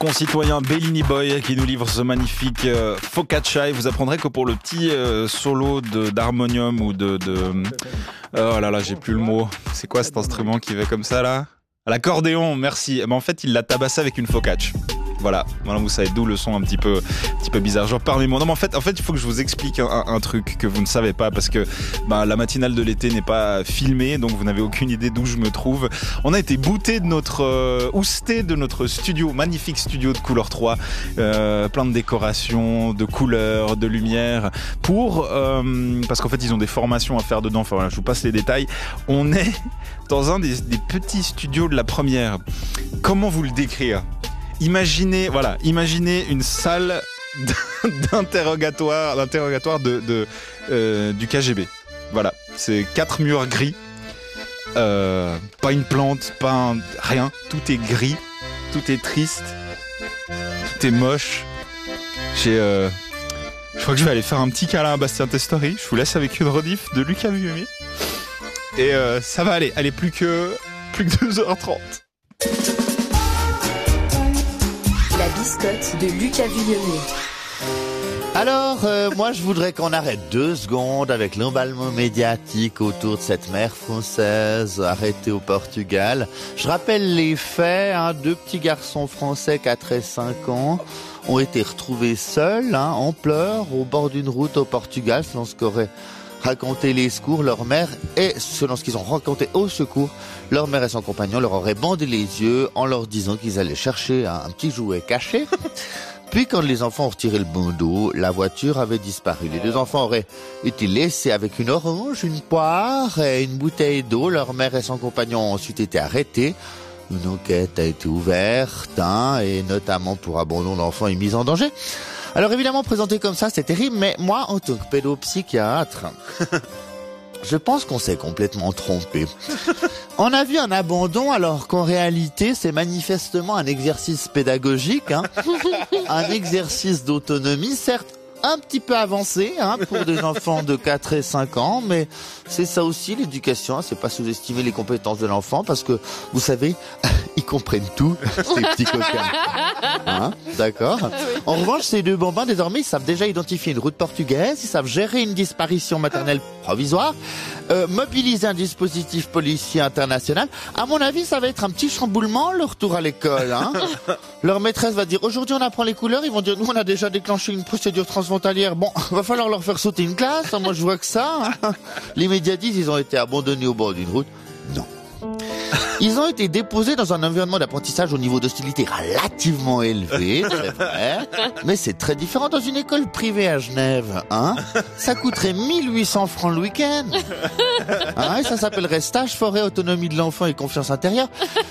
concitoyen Bellini Boy qui nous livre ce magnifique Focaccia. Et vous apprendrez que pour le petit solo d'harmonium ou oh là là, j'ai plus le mot. C'est quoi cet instrument qui va comme ça là? L'accordéon, merci. En fait, il l'a tabassé avec une focaccia. Voilà, vous savez d'où le son un petit peu bizarre. Genre, parlez-moi. Non, mais en fait, il faut que je vous explique un truc que vous ne savez pas parce que la matinale de l'été n'est pas filmée, donc vous n'avez aucune idée d'où je me trouve. On a été booté de ousté de notre studio, magnifique studio de Couleur 3, plein de décorations, de couleurs, de lumière, parce qu'en fait, ils ont des formations à faire dedans. Enfin voilà, je vous passe les détails. On est dans un des petits studios de la première. Comment vous le décrire ? Imaginez une salle d'interrogatoire du KGB. Voilà, c'est 4 murs gris, pas une plante, rien. Tout est gris, tout est triste, tout est moche. Je crois que je vais aller faire un petit câlin à Bastien Testori. Je vous laisse avec une rediff de Lucas Vuillemi. Et ça va aller. Allez, plus que 2h30. La biscotte de Lucas Vuillemi. Alors, moi je voudrais qu'on arrête 2 secondes avec l'emballement médiatique autour de cette mère française arrêtée au Portugal. Je rappelle les faits, 2 petits garçons français 4 et 5 ans ont été retrouvés seuls, en pleurs, au bord d'une route au Portugal, selon ce qu'auraient raconté les secours. Leur mère, et selon ce qu'ils ont raconté au secours, leur mère et son compagnon leur auraient bandé les yeux en leur disant qu'ils allaient chercher un petit jouet caché. Puis quand les enfants ont retiré le bandeau, la voiture avait disparu. Les 2 enfants auraient été laissés avec une orange, une poire et une bouteille d'eau. Leur mère et son compagnon ont ensuite été arrêtés. Une enquête a été ouverte, et notamment pour abandon d'enfants et mise en danger. Alors évidemment, présenté comme ça, c'est terrible, mais moi, en tant que pédopsychiatre, je pense qu'on s'est complètement trompé. On a vu un abandon alors qu'en réalité, c'est manifestement un exercice pédagogique, un exercice d'autonomie, certes un petit peu avancé pour des enfants de 4 et 5 ans, mais c'est ça aussi l'éducation, c'est pas sous-estimer les compétences de l'enfant, parce que, vous savez, ils comprennent tout, ces petits coquins. D'accord. En revanche, ces 2 bambins, désormais, ils savent déjà identifier une route portugaise, ils savent gérer une disparition maternelle provisoire, mobiliser un dispositif policier international. À mon avis, ça va être un petit chamboulement, le retour à l'école. Leur maîtresse va dire, aujourd'hui on apprend les couleurs, ils vont dire, nous on a déjà déclenché une procédure transfrontalière, bon, va falloir leur faire sauter une classe, moi je vois que ça. Les médias disent, ils ont été abandonnés au bord d'une route. Non. Ils ont été déposés dans un environnement d'apprentissage au niveau d'hostilité relativement élevé, c'est vrai, mais c'est très différent dans une école privée à Genève, Ça coûterait 1800 francs le week-end. Et ça s'appellerait stage forêt, autonomie de l'enfant et confiance intérieure.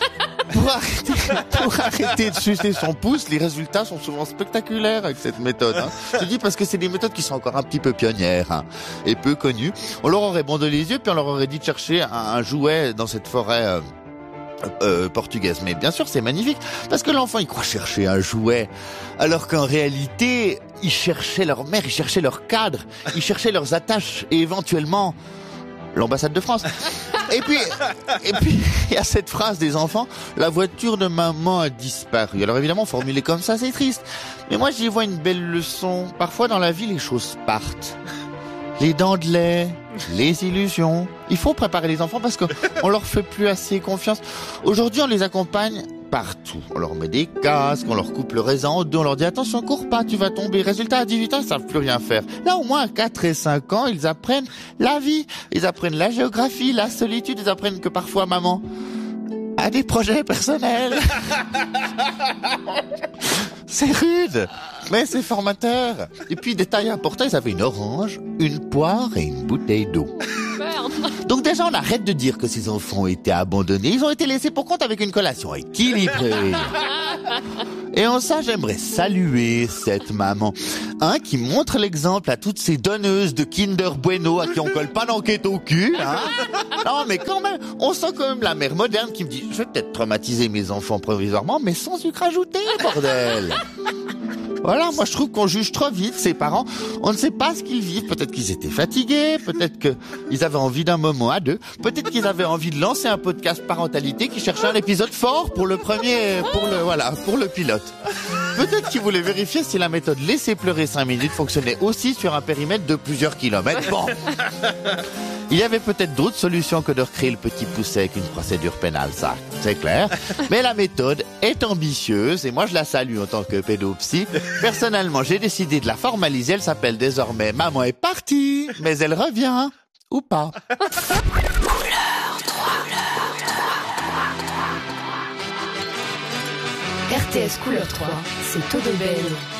Pour arrêter de sucer son pouce, les résultats sont souvent spectaculaires avec cette méthode. Je dis parce que c'est des méthodes qui sont encore un petit peu pionnières et peu connues. On leur aurait bandé les yeux, puis on leur aurait dit de chercher un jouet dans cette forêt portugaise. Mais bien sûr, c'est magnifique, parce que l'enfant, il croit chercher un jouet, alors qu'en réalité, ils cherchaient leur mère, ils cherchaient leur cadre, ils cherchaient leurs attaches, et éventuellement l'ambassade de France. Et puis, il y a cette phrase des enfants, la voiture de maman a disparu. Alors évidemment, formulé comme ça, c'est triste. Mais moi, j'y vois une belle leçon. Parfois, dans la vie, les choses partent. Les dents de lait, les illusions. Il faut préparer les enfants parce qu'on leur fait plus assez confiance. Aujourd'hui, on les accompagne partout. On leur met des casques, on leur coupe le raisin en deux, on leur dit attention, cours pas, tu vas tomber. Résultat, à 18 ans, ils savent plus rien faire. Là, au moins, à 4 et 5 ans, ils apprennent la vie. Ils apprennent la géographie, la solitude. Ils apprennent que parfois, maman a des projets personnels. C'est rude, mais c'est formateur. Et puis, détail important, ils avaient une orange, une poire et une bouteille d'eau. Donc déjà, on arrête de dire que ces enfants ont été abandonnés. Ils ont été laissés pour compte avec une collation équilibrée. Et en ça, j'aimerais saluer cette maman, qui montre l'exemple à toutes ces donneuses de Kinder Bueno à qui on colle pas d'enquête au cul. Non, mais quand même, on sent quand même la mère moderne qui me dit, je vais peut-être traumatiser mes enfants provisoirement, mais sans sucre ajouté, bordel. Voilà, moi je trouve qu'on juge trop vite ses parents. On ne sait pas ce qu'ils vivent. Peut-être qu'ils étaient fatigués, peut-être qu'ils avaient envie d'un moment à deux, peut-être qu'ils avaient envie de lancer un podcast parentalité qui cherchait un épisode fort pour le pilote. Peut-être qu'ils voulaient vérifier si la méthode laisser pleurer 5 minutes fonctionnait aussi sur un périmètre de plusieurs kilomètres. Bon. Il y avait peut-être d'autres solutions que de recréer le petit pousset avec une procédure pénale, ça, c'est clair. Mais la méthode est ambitieuse et moi je la salue en tant que pédopsie. Personnellement, j'ai décidé de la formaliser. Elle s'appelle désormais Maman est partie, mais elle revient. Ou pas. RTS Couleur 3, c'est Todobel.